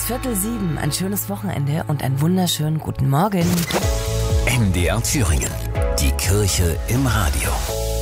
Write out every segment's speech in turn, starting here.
6:45, ein schönes Wochenende und einen wunderschönen guten Morgen. MDR Thüringen, die Kirche im Radio.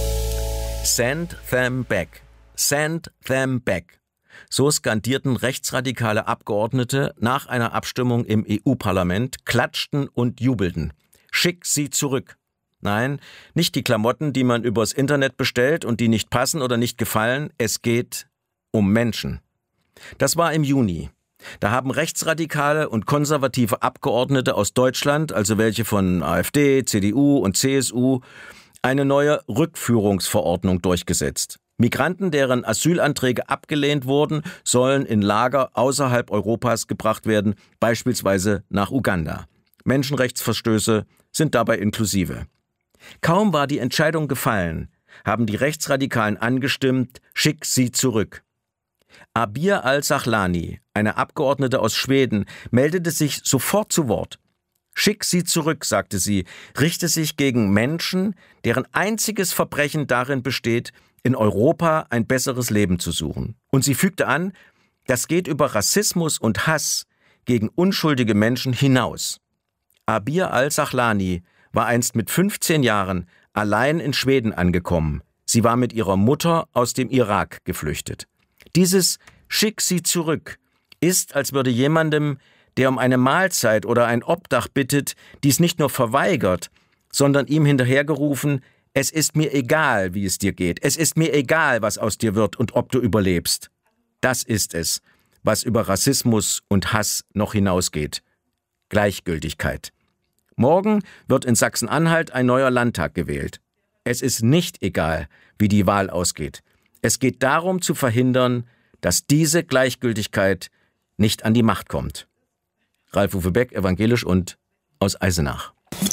Send them back. Send them back. So skandierten rechtsradikale Abgeordnete nach einer Abstimmung im EU-Parlament, klatschten und jubelten. Schick sie zurück. Nein, nicht die Klamotten, die man übers Internet bestellt und die nicht passen oder nicht gefallen. Es geht um Menschen. Das war im Juni. Da haben rechtsradikale und konservative Abgeordnete aus Deutschland, also welche von AfD, CDU und CSU, eine neue Rückführungsverordnung durchgesetzt. Migranten, deren Asylanträge abgelehnt wurden, sollen in Lager außerhalb Europas gebracht werden, beispielsweise nach Uganda. Menschenrechtsverstöße sind dabei inklusive. Kaum war die Entscheidung gefallen, haben die Rechtsradikalen angestimmt, schick sie zurück. Abir al-Sahlani, eine Abgeordnete aus Schweden, meldete sich sofort zu Wort. Schick sie zurück, sagte sie, richte sich gegen Menschen, deren einziges Verbrechen darin besteht, in Europa ein besseres Leben zu suchen. Und sie fügte an, das geht über Rassismus und Hass gegen unschuldige Menschen hinaus. Abir al-Sahlani war einst mit 15 Jahren allein in Schweden angekommen. Sie war mit ihrer Mutter aus dem Irak geflüchtet. Dieses Schick sie zurück ist, als würde jemandem, der um eine Mahlzeit oder ein Obdach bittet, dies nicht nur verweigert, sondern ihm hinterhergerufen, es ist mir egal, wie es dir geht, es ist mir egal, was aus dir wird und ob du überlebst. Das ist es, was über Rassismus und Hass noch hinausgeht. Gleichgültigkeit. Morgen wird in Sachsen-Anhalt ein neuer Landtag gewählt. Es ist nicht egal, wie die Wahl ausgeht. Es geht darum zu verhindern, dass diese Gleichgültigkeit nicht an die Macht kommt. Ralf-Uwe Beck, evangelisch und aus Eisenach.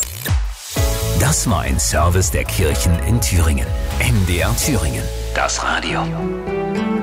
Das war ein Service der Kirchen in Thüringen. MDR Thüringen, das Radio.